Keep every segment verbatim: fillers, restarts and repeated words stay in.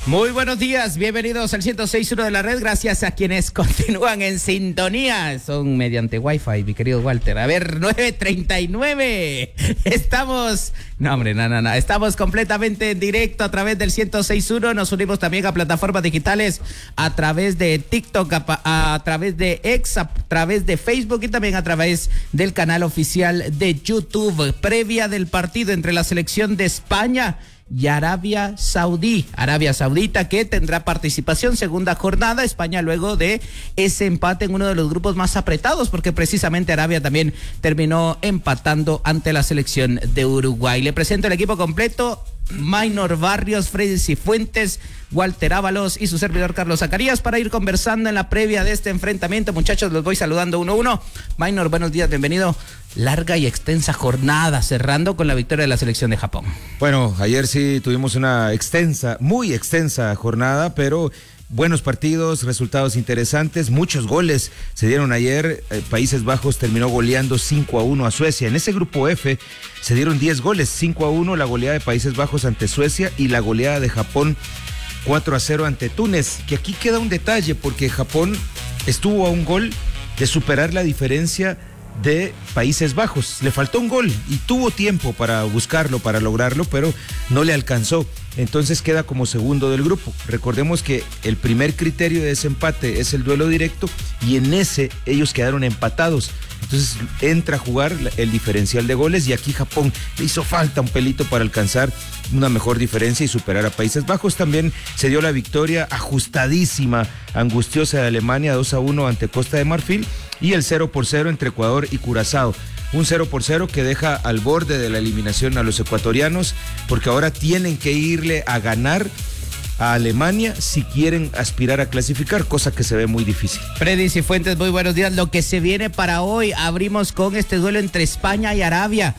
Muy buenos días, bienvenidos al ciento seis punto uno de la red, gracias a quienes continúan en sintonía, son mediante Wi-Fi, mi querido Walter. A ver, nueve treinta y nueve, estamos, no hombre, no, no, no, estamos completamente en directo a través del ciento seis punto uno, nos unimos también a plataformas digitales a través de TikTok, a, a través de X, a través de Facebook y también a través del canal oficial de YouTube, previa del partido entre la selección de España y Arabia Saudí, Arabia Saudita, que tendrá participación segunda jornada. España luego de ese empate en uno de los grupos más apretados, porque precisamente Arabia también terminó empatando ante la selección de Uruguay. Le presento el equipo completo: Maynor Barrios, Freddy Cifuentes, Walter Ábalos y su servidor Carlos Zacarías, para ir conversando en la previa de este enfrentamiento. Muchachos, los voy saludando uno a uno. Maynor, buenos días, bienvenido. Larga y extensa jornada, cerrando con la victoria de la selección de Japón. Bueno, ayer sí tuvimos una extensa, muy extensa jornada, pero buenos partidos, resultados interesantes, muchos goles se dieron ayer. eh, Países Bajos terminó goleando cinco a uno a Suecia. En ese grupo F se dieron diez goles, cinco a uno la goleada de Países Bajos ante Suecia y la goleada de Japón cuatro a cero ante Túnez, que aquí queda un detalle porque Japón estuvo a un gol de superar la diferencia de Países Bajos. Le faltó un gol y tuvo tiempo para buscarlo, para lograrlo, pero no le alcanzó. Entonces queda como segundo del grupo. Recordemos que el primer criterio de desempate es el duelo directo y en ese ellos quedaron empatados. Entonces entra a jugar el diferencial de goles y aquí Japón le hizo falta un pelito para alcanzar una mejor diferencia y superar a Países Bajos. También se dio la victoria ajustadísima, angustiosa de Alemania, dos a uno ante Costa de Marfil, y el cero por cero entre Ecuador y Curazao. Un cero por cero que deja al borde de la eliminación a los ecuatorianos, porque ahora tienen que irle a ganar a Alemania si quieren aspirar a clasificar, cosa que se ve muy difícil. Freddy Cifuentes, muy buenos días. Lo que se viene para hoy, abrimos con este duelo entre España y Arabia,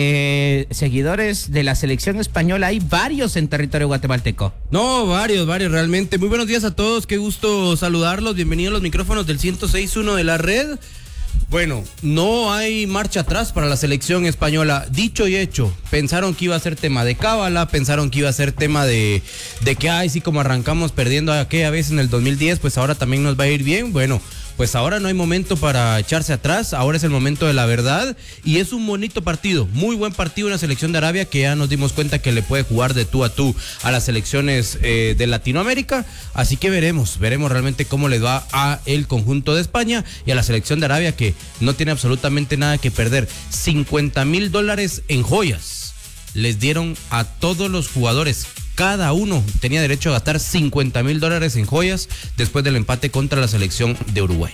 que seguidores de la selección española hay varios en territorio guatemalteco. No, varios, varios realmente. Muy buenos días a todos, qué gusto saludarlos, bienvenidos a los micrófonos del ciento seis punto uno de la red. Bueno, no hay marcha atrás para la selección española. Dicho y hecho, pensaron que iba a ser tema de cábala, pensaron que iba a ser tema de, de que, ay, sí, como arrancamos perdiendo aquella vez en el dos mil diez, pues ahora también nos va a ir bien. Bueno, pues ahora no hay momento para echarse atrás, ahora es el momento de la verdad y es un bonito partido, muy buen partido, una selección de Arabia que ya nos dimos cuenta que le puede jugar de tú a tú a las selecciones eh, de Latinoamérica, así que veremos, veremos realmente cómo le va a el conjunto de España y a la selección de Arabia, que no tiene absolutamente nada que perder. cincuenta mil dólares en joyas les dieron a todos los jugadores. Cada uno tenía derecho a gastar cincuenta mil dólares en joyas después del empate contra la selección de Uruguay.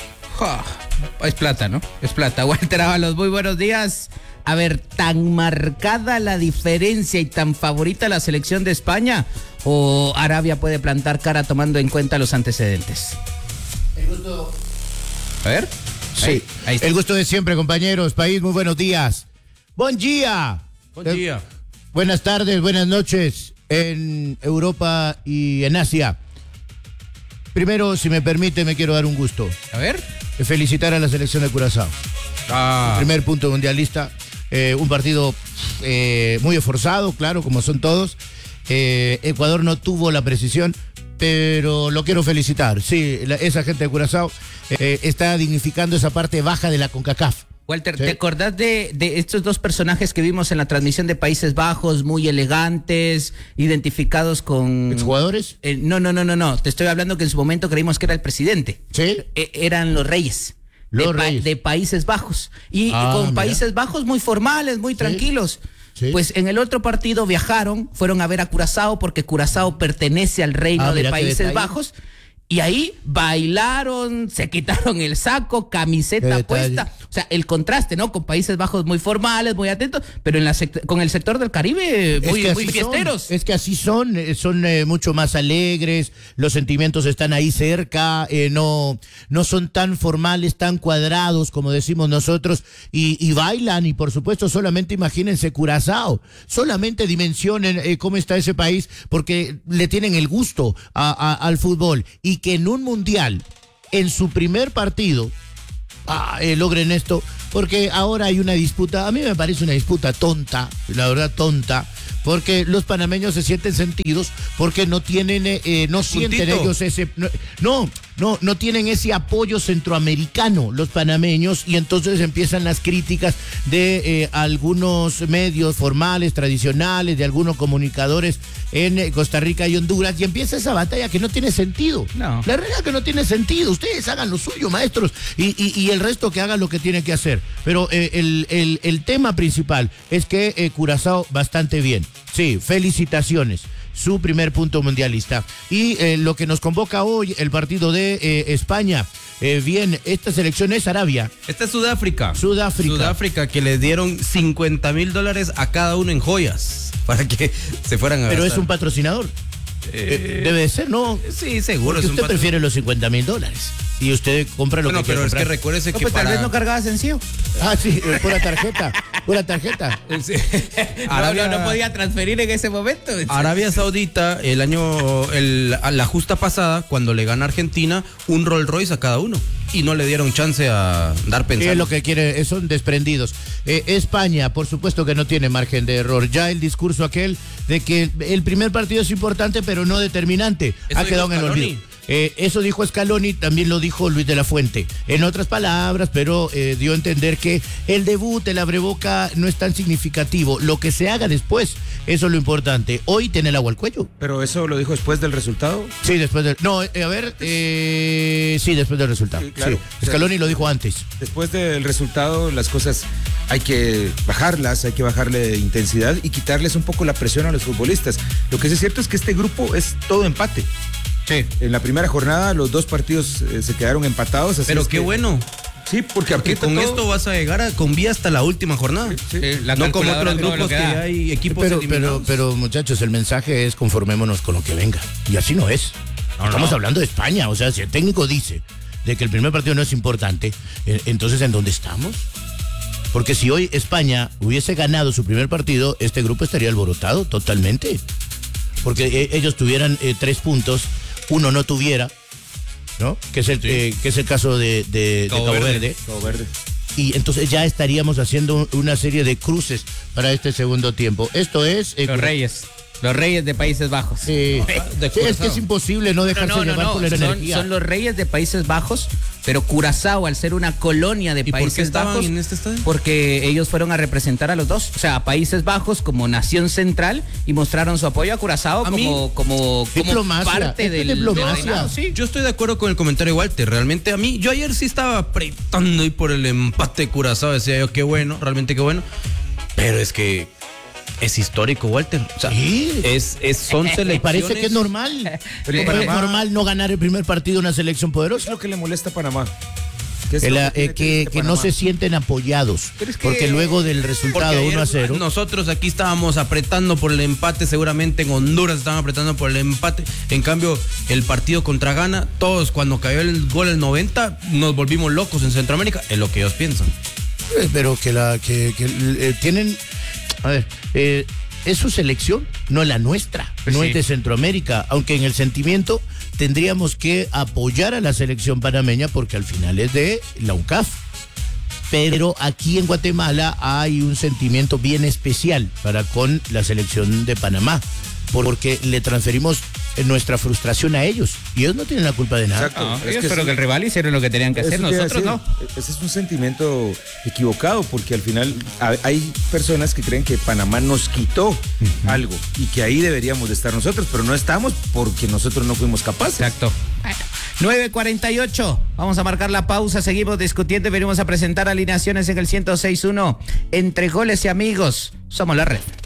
Oh, es plata, ¿no? Es plata. Walter Ábalos, muy buenos días. A ver, ¿tan marcada la diferencia y tan favorita la selección de España? ¿O Arabia puede plantar cara tomando en cuenta los antecedentes? El gusto. A ver. Sí, ahí, ahí está. El gusto de siempre, compañeros. País, muy buenos días. Buen día. Buen día. Buenas tardes, buenas noches en Europa y en Asia. Primero, si me permite, me quiero dar un gusto. A ver. Felicitar a la selección de Curazao. Ah. Primer punto mundialista. Eh, un partido eh, muy esforzado, claro, como son todos. Eh, Ecuador no tuvo la precisión, pero lo quiero felicitar. Sí, la, esa gente de Curazao eh, está dignificando esa parte baja de la CONCACAF. Walter, ¿Sí? ¿te acordás de, de estos dos personajes que vimos en la transmisión de Países Bajos, muy elegantes, identificados con... ¿Exjugadores? Eh, no, no, no, no, no. Te estoy hablando que en su momento creímos que era el presidente. ¿Sí? Eh, eran los reyes. Los de, reyes. Pa, de Países Bajos. Y, Ah, y con mira. Países Bajos muy formales, muy ¿Sí? tranquilos. ¿Sí? Pues en el otro partido viajaron, fueron a ver a Curazao, porque Curazao pertenece al reino Ah, de mira qué Países detalle. Bajos. Y ahí bailaron, se quitaron el saco, camiseta puesta. O sea, el contraste, ¿no? Con Países Bajos muy formales, muy atentos, pero en la sect- con el sector del Caribe muy, que muy así fiesteros. Son, es que así son, eh, son eh, mucho más alegres, los sentimientos están ahí cerca, eh, no, no son tan formales, tan cuadrados como decimos nosotros, y, y bailan, y por supuesto solamente imagínense Curazao, solamente dimensionen eh, cómo está ese país, porque le tienen el gusto a, a, al fútbol, y que en un mundial, en su primer partido, ah, eh, logren esto, porque ahora hay una disputa, a mí me parece una disputa tonta, la verdad tonta, porque los panameños se sienten sentidos, porque no tienen, eh, no sienten Puntito. ellos ese, no, no, no tienen ese apoyo centroamericano los panameños, y entonces empiezan las críticas de eh, algunos medios formales, tradicionales, de algunos comunicadores en eh, Costa Rica y Honduras, y empieza esa batalla que no tiene sentido. No. La realidad es que no tiene sentido. Ustedes hagan lo suyo, maestros, y, y, y el resto que haga lo que tiene que hacer. Pero eh, el, el, el tema principal es que eh, Curazao bastante bien. Sí, felicitaciones. Su primer punto mundialista. Y eh, lo que nos convoca hoy, el partido de eh, España. Eh, bien, esta selección es Arabia. Esta es Sudáfrica. Sudáfrica. Sudáfrica, que les dieron cincuenta mil dólares a cada uno en joyas para que se fueran a Pero gastar. es un patrocinador. Eh, Debe de ser, ¿no? Sí, seguro. Porque es un usted patro- prefiere los cincuenta mil dólares. Y usted compra lo Bueno, que quiere pero es que comprar. recuérdese No, que pues para... tal vez no cargaba sencillo. Ah, sí, eh, pura tarjeta. Pura tarjeta. Sí. Arabia Arabia no podía transferir en ese momento. Arabia Saudita, el año, el, la justa pasada, cuando le gana a Argentina, un Rolls Royce a cada uno. Y no le dieron chance a dar ¿Qué pensar. es lo que quiere? Son desprendidos. Eh, España, por supuesto que no tiene margen de error. Ya el discurso aquel de que el primer partido es importante, pero no determinante, Eso ha dijo quedado en el Scaloni. olvido. Eh, eso dijo Scaloni, también lo dijo Luis de la Fuente, en otras palabras, pero eh, dio a entender que el debut, el abreboca, no es tan significativo. Lo que se haga después, eso es lo importante. Hoy tiene el agua al cuello. Pero eso lo dijo después del resultado. Sí, después del... No, eh, a ver, eh, sí, después del resultado. Sí, claro. Sí. Scaloni lo dijo antes. Después del resultado, las cosas hay que bajarlas, hay que bajarle intensidad y quitarles un poco la presión a los futbolistas. Lo que sí es cierto es que este grupo es todo empate. Sí. En la primera jornada los dos partidos eh, se quedaron empatados. Así Pero es qué que- bueno. Sí, porque, Porque ahorita con todo- esto vas a llegar a, con vía hasta la última jornada. Sí. Sí, la No como calculadora otros todo lo grupos que, que da. hay equipos Pero, pero, eliminados. pero, muchachos, el mensaje es conformémonos con lo que venga. Y así no es. Estamos no. hablando de España. O sea, si el técnico dice de que el primer partido no es importante, eh, entonces ¿en dónde estamos? Porque si hoy España hubiese ganado su primer partido, este grupo estaría alborotado totalmente. Porque eh, ellos tuvieran eh, tres puntos, uno no tuviera, ¿no? Que es el, eh, que es el caso de, de- de Cabo Cabo Verde. Verde. Cabo Verde. Y entonces ya estaríamos haciendo una serie de cruces para este segundo tiempo. Esto es... eh, Los Reyes. Los Reyes de Países Bajos. Sí. De Sí, es que es imposible no dejarse No, no, llevar no, por la son, energía. son los Reyes de Países Bajos, pero Curazao, al ser una colonia de ¿Y por qué Países estaban Bajos, en este estadio? porque ellos fueron a representar a los dos, o sea, a Países Bajos como nación central y mostraron su apoyo a Curazao A mí- como, como, como Diplomacia, parte es del, diplomacia. del reinado, sí. Yo estoy de acuerdo con el comentario de Walter. Realmente a mí, yo ayer sí estaba apretando ahí por el empate de Curazao. Decía yo, qué bueno, realmente qué bueno. Pero es que es histórico, Walter. O sea, Sí. es, es, son Me selecciones. parece que es normal. Pero Como es Panamá- normal no ganar el primer partido de una selección Es poderosa. lo que le molesta a Panamá. ¿Qué es El, lo eh, tiene que, triste que no Panamá? se sienten apoyados. Pero es que- Porque luego del Porque resultado ayer uno a cero. nosotros aquí estábamos apretando por el empate, seguramente en Honduras estaban apretando por el empate. En cambio, el partido contra Ghana, todos cuando cayó el gol el noventa, nos volvimos locos en Centroamérica, es lo que ellos piensan. Eh, Pero que la que, que, eh, tienen. A ver, eh, es su selección, no la nuestra. Pues no sí. es de Centroamérica. Aunque en el sentimiento tendríamos que apoyar a la selección panameña porque al final es de la UNCAF. Pero aquí en Guatemala hay un sentimiento bien especial para con la selección de Panamá, porque le transferimos nuestra frustración a ellos y ellos no tienen la culpa de nada. Exacto. No, Es ellos que pero sí. que el rival hicieron lo que tenían que hacer, Eso te iba a nosotros no. decir. Ese es un sentimiento equivocado porque al final ha- hay personas que creen que Panamá nos quitó algo y que ahí deberíamos de estar nosotros, pero no estamos porque nosotros no fuimos capaces. Exacto. nueve cuarenta y ocho. Vamos a marcar la pausa. Seguimos discutiendo y venimos a presentar alineaciones en el ciento seis punto uno. Entre goles y amigos, somos la red.